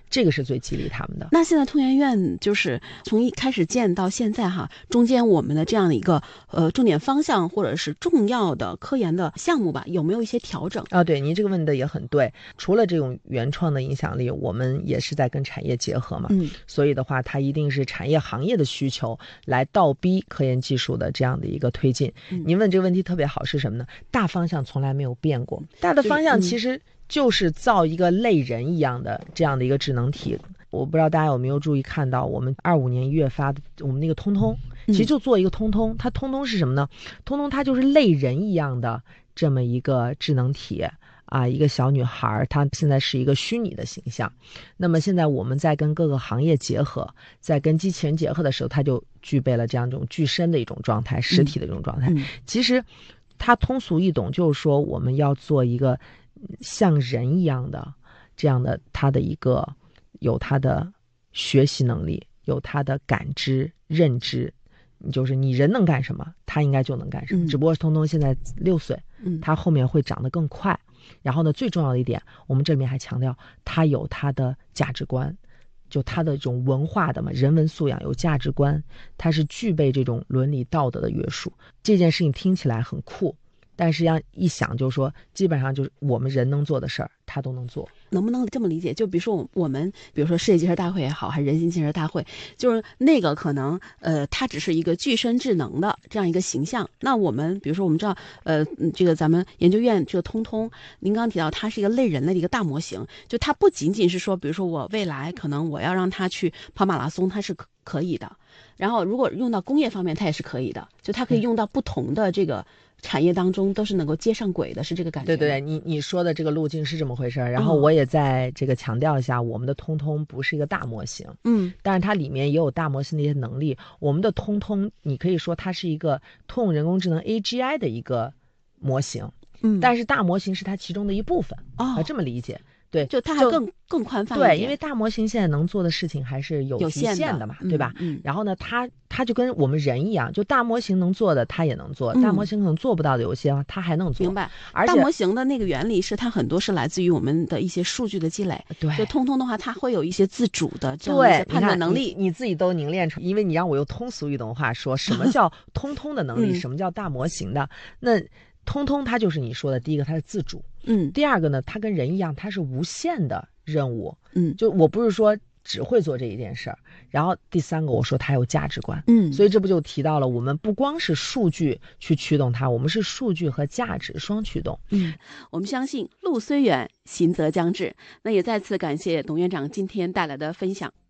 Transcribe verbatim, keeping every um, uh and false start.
这个是最激励他们的。 那现在通研院就是从一开始建到现在哈，中间我们的这样的一个呃重点方向或者是重要的科研的项目吧，有没有一些调整啊？对，您这个问的也很对。除了这种原创的影响力，我们也是在跟产业结合嘛， 嗯， 所以的话，它一定是产业行业的需求来倒逼科研技术的这样的一个推进。 嗯、 您问这个问题特别好，是什么呢？大方向从来没有变过，大的方向其实就是造一个类人一样的这样的一个智能体。我不知道大家有没有注意看到，我们二五年一月发的我们那个通通，其实就做一个通通。它通通是什么呢？通通它就是类人一样的这么一个智能体啊，一个小女孩，她现在是一个虚拟的形象。那么现在我们在跟各个行业结合，在跟机器人结合的时候，它就具备了这样一种具身的一种状态，实体的这种状态。 嗯嗯、 其实它通俗易懂，就是说我们要做一个像人一样的这样的，它的一个有它的学习能力，有它的感知认知，就是你人能干什么他应该就能干什么、嗯、只不过通通现在六岁，嗯，他后面会长得更快。然后呢，最重要的一点，我们这里面还强调他有他的价值观，就他的这种文化的嘛，人文素养，有价值观，他是具备这种伦理道德的约束。这件事情听起来很酷，但是要一想就是说，基本上就是我们人能做的事儿他都能做。 能不能这么理解？就比如说我们，比如说世界建设大会也好，还是人形建设大会，就是那个可能呃，它只是一个具身智能的这样一个形象。那我们比如说我们知道，呃，这个咱们研究院这个通通，您刚提到它是一个类人类的一个大模型，就它不仅仅是说，比如说我未来可能我要让它去跑马拉松，它是可可以的。然后如果用到工业方面，它也是可以的，就它可以用到不同的这个产业当中，都是能够接上轨的，是这个感觉。 对对对，你你说的这个路径是这么回事。然后我也在这个强调一下，我们的通通不是一个大模型， 嗯， 但是它里面也有大模型的一些能力。我们的通通，你可以说它是一个通用人工智能 A G I 的一个模型， 嗯， 但是大模型是它其中的一部分， 哦， 啊，这么理解。对， 就它还更更宽泛一点。 对，因为大模型现在能做的事情还是有局限的嘛， 的对吧？ 嗯。 然后呢，它它就跟我们人一样，就大模型能做的它也能做， 嗯、 大模型可能做不到的有些它还能做。 明白。 而且大模型的那个原理是它很多是来自于我们的一些数据的积累。 对， 就通通的话，它会有一些自主的这样一些判断能力。 你, 你自己都凝练出，因为你让我用通俗易懂话说，什么叫通通的能力，嗯、什么叫大模型的？那通通它就是你说的第一个，它是自主。 嗯。 第二个呢，它跟人一样，它是无限的任务。 嗯， 就我不是说只会做这一件事儿。然后第三个，我说它有价值观。 嗯， 所以这不就提到了，我们不光是数据去驱动它，我们是数据和价值双驱动。 嗯，我们相信路虽远，行则将至。那也再次感谢董院长今天带来的分享。